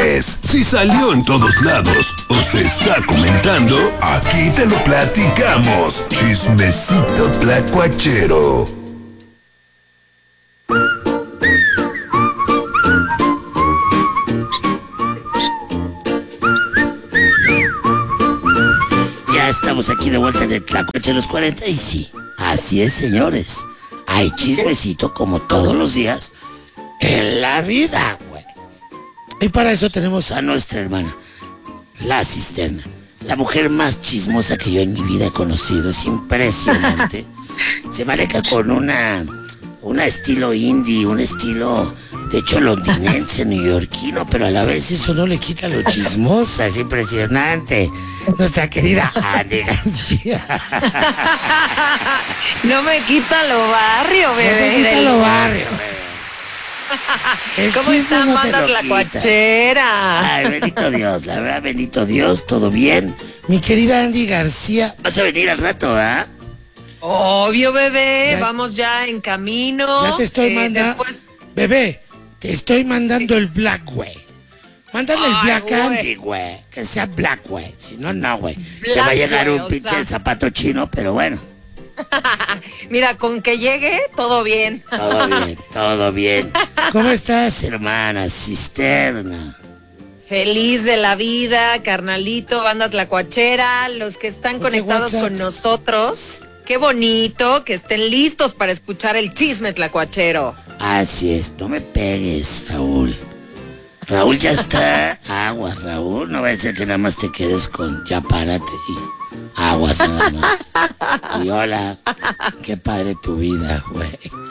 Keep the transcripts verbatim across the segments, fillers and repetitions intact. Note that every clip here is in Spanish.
platiques. Si salió en todos lados o se está comentando, aquí te lo platicamos. Chismecito tlacuachero. Ya estamos aquí de vuelta en el Tlacuacheros cuarenta y sí, así es, señores. Hay chismecito como todos los días en la vida, güey. Y para eso tenemos a nuestra hermana, la cisterna, la mujer más chismosa que yo en mi vida he conocido. Es impresionante. Se maneja con una, una estilo indie, un estilo, de hecho, londinense, neoyorquino, pero a la vez eso no le quita lo chismosa. Es impresionante. Nuestra querida Andy García. No me quita lo barrio, bebé. No me quita lo barrio, bebé. ¿Cómo está, no manda tlacuachera? Ay, bendito Dios, la verdad, bendito Dios, todo bien. Mi querida Andy García, vas a venir al rato, ¿ah? ¿eh? Obvio, bebé, Ya, vamos ya en camino. Ya te estoy eh, mandando. después... Bebé, te estoy mandando el black, güey. Mándale el Ay, black güey. a Andy, güey. Que sea black, güey. Si no, no, güey. Te Black, va a llegar güey, un o pinche sea. zapato chino, pero bueno. Mira, con que llegue, todo bien. Todo bien, todo bien. ¿Cómo estás, hermana cisterna? Feliz de la vida, carnalito, banda tlacuachera, los que están ¿Por qué conectados WhatsApp? con nosotros. Qué bonito que estén listos para escuchar el chisme tlacuachero. Así es, no me pegues, Raúl. Raúl ya está. Aguas, Raúl. No va a ser que nada más te quedes con ya párate y aguas nada más. Y hola, qué padre tu vida, güey.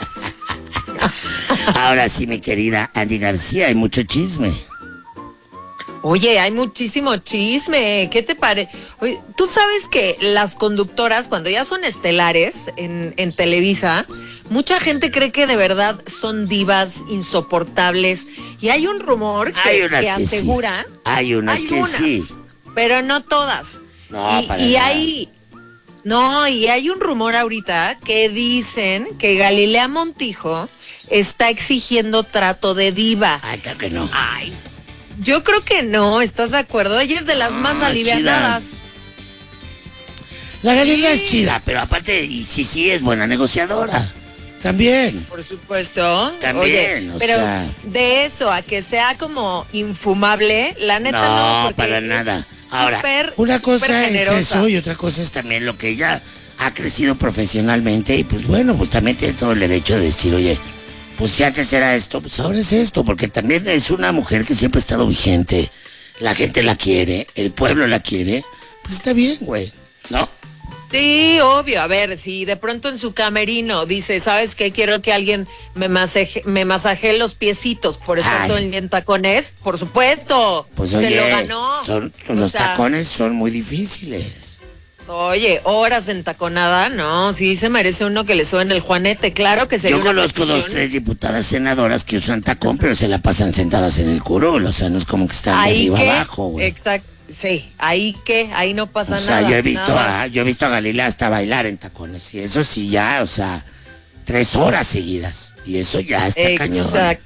Ahora sí, mi querida Andy García, hay mucho chisme. Oye, hay muchísimo chisme. ¿Qué te parece? Tú sabes que las conductoras, cuando ya son estelares en, en Televisa, mucha gente cree que de verdad son divas insoportables. Y hay un rumor que, Hay unas que que sí. asegura. Hay unas hay que unas, sí. pero no todas. No, y, para y nada. hay. No, y hay un rumor ahorita que dicen que Galilea Montijo está exigiendo trato de diva. Ay, claro que no. Ay, yo creo que no, ¿estás de acuerdo? Ella es de las más Ah, alivianadas. La Galilea es chida, pero aparte, y sí, sí, es buena negociadora. También. Por supuesto. También, Oye, o pero sea. de eso a que sea como infumable, la neta no. No, porque para es nada. Ahora, súper, una cosa súper es generosa. eso y otra cosa es también lo que ella ha crecido profesionalmente y pues bueno, pues también tiene todo el derecho de decir, oye, pues si antes era esto, pues ahora es esto, porque también es una mujer que siempre ha estado vigente, la gente la quiere, el pueblo la quiere, pues está bien, güey, ¿no? Sí, obvio. A ver, si de pronto en su camerino dice, ¿sabes qué? Quiero que alguien me masaje, me masajee los piecitos, por eso Ay. ando en tacones. Por supuesto. Pues se oye, lo ganó. son, O los sea, tacones son muy difíciles. Oye, horas en taconada, no, sí se merece uno que le suene el juanete, claro que sería Yo una conozco dos, petición. tres diputadas senadoras que usan tacón, pero se la pasan sentadas en el curul, o sea, no es como que están de Ahí arriba que, abajo, güey. exacto, sí, ahí que, ahí no pasa O sea, nada. yo he visto nada más. a, yo he visto a Galilea hasta bailar en tacones, y eso sí ya, o sea, tres horas seguidas, y eso ya está cañón. Exacto.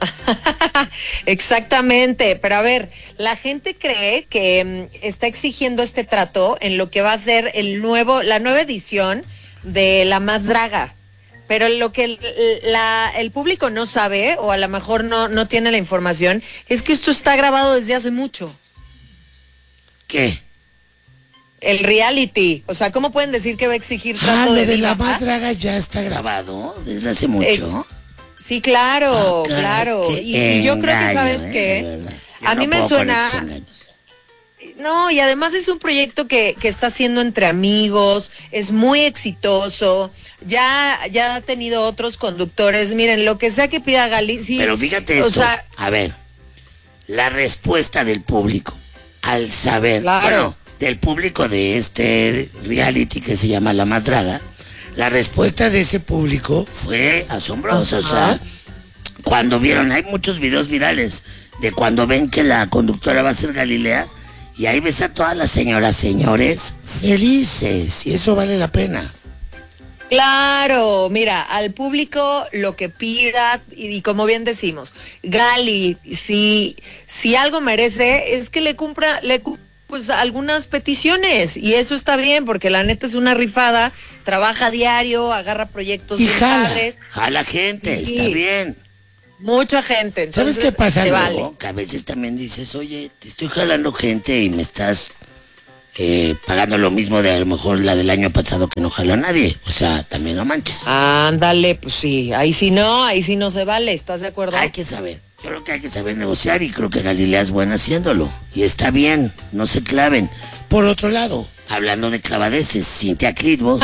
Exactamente, pero a ver, la gente cree que mm, está exigiendo este trato en lo que va a ser el nuevo, la nueva edición de La Más Draga. Pero lo que el, la, el público no sabe, o a lo mejor no, no tiene la información, es que esto está grabado desde hace mucho. ¿Qué? El reality. O sea, ¿cómo pueden decir que va a exigir trato Ah, lo de de diva? La Más Draga ya está grabado desde hace mucho. Sí, claro, Ah, caray, claro. qué Y, y yo creo que, engaño, ¿sabes eh, qué? de verdad. Yo A no mí me puedo con suena... esos engaños. No, y además es un proyecto que, que está haciendo entre amigos, es muy exitoso, ya, ya ha tenido otros conductores, miren, lo que sea que pida Gali, sí, Pero fíjate o esto, sea, a ver, la respuesta del público al saber, Claro. bueno, del público de este reality que se llama La Más Draga, la respuesta de ese público fue asombrosa, o sea, cuando vieron, hay muchos videos virales de cuando ven que la conductora va a ser Galilea, y ahí ves a todas las señoras, señores, felices, y eso vale la pena. Claro, mira, al público lo que pida, y, y como bien decimos, Gali, si, si algo merece, es que le cumpla, le cu- pues algunas peticiones, y eso está bien, porque la neta es una rifada, trabaja diario, agarra proyectos Y bien jala. padres, A la gente, Sí. está bien. mucha gente. ¿Sabes entonces, qué pasa se luego? vale. Que a veces también dices, oye, te estoy jalando gente y me estás eh, pagando lo mismo de a lo mejor la del año pasado que no jaló a nadie. O sea, también no manches. Ándale, pues sí, ahí sí no, ahí sí no se vale, ¿estás de acuerdo? Hay que saber. Yo creo que hay que saber negociar y creo que Galilea es buena haciéndolo. Y está bien, no se claven. Por otro lado, hablando de clavadeces, Cintia Clitbo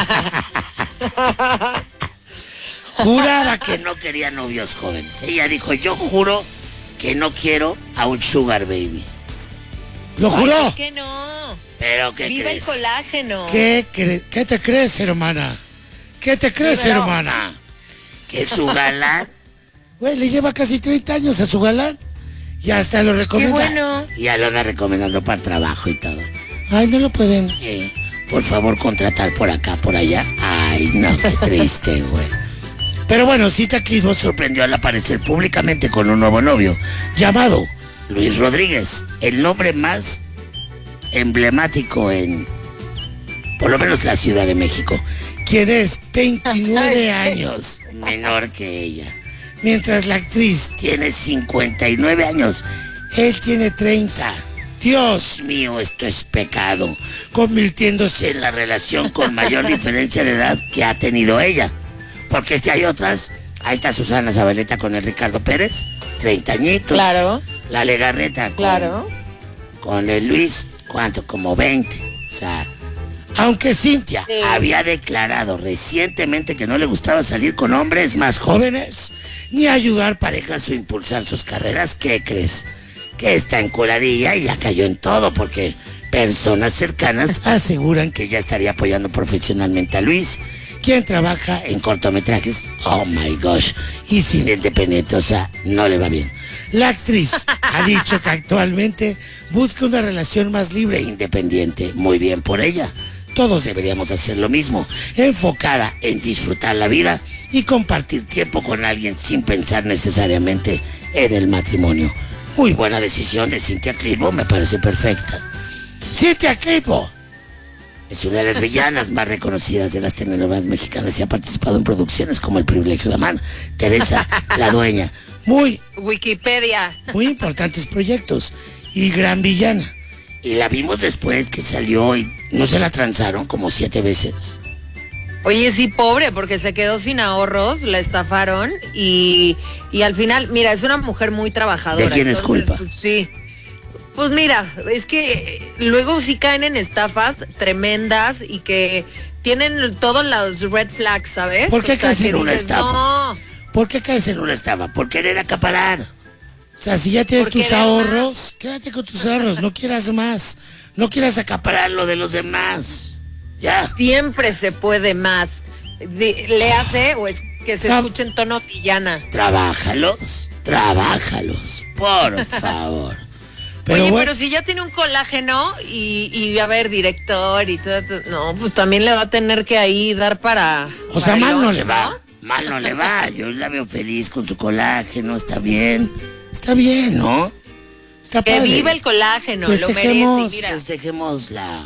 juraba que no quería novios jóvenes. Ella dijo, yo juro que no quiero a un sugar baby. ¿Lo Ay, juró? ¿por qué no? ¿Pero qué Viva crees? el colágeno. ¿Qué, cre- ¿Qué te crees, hermana? ¿Qué te crees, Pero- hermana? Que su galán Güey, le lleva casi treinta años a su galán. Y hasta lo Qué recomienda. bueno. ya lo anda recomendando para el trabajo y todo. Ay, no lo pueden. Eh, por favor, contratar por acá, por allá. Ay, no, qué triste, güey. Pero bueno, Cintia Clitbo Sorprendió al aparecer públicamente con un nuevo novio, llamado Luis Rodríguez, el nombre más emblemático en, por lo menos, la Ciudad de México. quien es veintinueve años, Menor que ella. mientras la actriz, Tiene cincuenta y nueve años. él tiene treinta. Dios, Dios mío, esto es pecado. convirtiéndose En la relación con mayor diferencia de edad que ha tenido ella. Porque si hay otras, ahí está Susana Zabaleta con el Ricardo Pérez, treinta añitos. Claro. La Legarreta con, Claro. con el Luis, ¿cuánto? Como veinte. O sea, aunque Cintia Sí. había declarado recientemente que no le gustaba salir con hombres más jóvenes, ni ayudar parejas o impulsar sus carreras. ¿Qué crees? Que está enculadilla y ya cayó en todo porque personas cercanas aseguran que ya estaría apoyando profesionalmente a Luis, quien trabaja en cortometrajes, oh my gosh, y cine independiente, o sea, no le va bien. La actriz ha dicho que actualmente busca una relación más libre e independiente. Muy bien por ella. Todos deberíamos hacer lo mismo, enfocada en disfrutar la vida y compartir tiempo con alguien sin pensar necesariamente en el matrimonio. Muy buena decisión de Cintia Clitbo, me parece perfecta. Cintia Clitbo. Es una de las villanas más reconocidas de las telenovelas mexicanas y ha participado en producciones como El privilegio de amar, Teresa, La dueña. Muy, Wikipedia. muy importantes proyectos. Y gran villana. Y la vimos después que salió y no se la transaron como siete veces. Oye, sí, pobre, porque se quedó sin ahorros, la estafaron y, y al final, mira, es una mujer muy trabajadora. ¿De quién es entonces, culpa? pues, sí. Pues mira, es que eh, luego sí caen en estafas tremendas y que tienen todos los red flags, ¿sabes? ¿Por qué O sea, caes que en una dices, estafa? No, ¿Por qué caes en No una? la estaba por querer acaparar. O sea, si ya tienes Por tus querer ahorros, quédate con tus ahorros, no quieras más. No quieras acaparar. Para lo de los demás. Ya. siempre se puede más. De- le hace o es que se Ah. escuche en tono villana. Trabájalos, trabájalos, por favor. Pero Oye, bueno, pero si ya tiene un colágeno y, y a ver, director y todo, todo, no, pues también le va a tener que ahí dar para... o sea, para el mal no lunch, le va. Mal no le va, yo la veo feliz con su colágeno, está bien. Está bien, ¿no? Está Que padre. vive el colágeno, lo merece. Festejemos. y Mira, Festejemos la,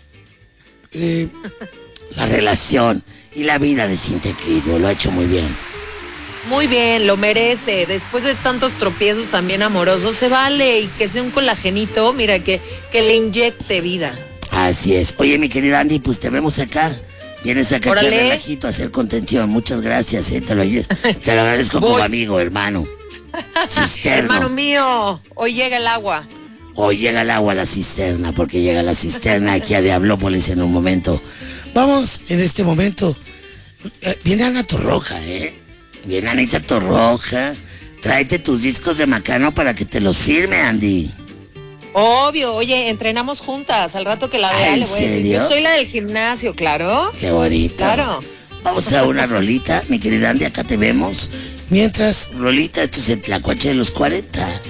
Eh, la relación y la vida de Cintia Clitbo, lo ha hecho muy bien. muy bien, lo merece. Después de tantos tropiezos también amorosos, se vale y que sea un colagenito, mira, que, que le inyecte vida. Así es. Oye, mi querida Andy, pues te vemos acá. Vienes acá a echar Órale. relajito a hacer contención. Muchas gracias, eh. te, lo, te lo agradezco como Voy. amigo, hermano. Cisterno. Hermano mío, hoy llega el agua. Hoy llega el agua a la cisterna, porque llega la cisterna aquí a Diablópolis en un momento. vamos en este momento. Eh, Viene Ana Torroja, ¿eh? Viene Anita Torroja. Tráete tus discos de Macano para que te los firme, Andy. Obvio, oye, entrenamos juntas. Al rato que la vea ¿En le voy a decir. serio? Yo soy la del gimnasio, claro. Qué bonito. Claro. Vamos a una rolita, mi querida Andy, acá te vemos. Mientras, Rolita, esto es el Tlacuache de los cuarenta.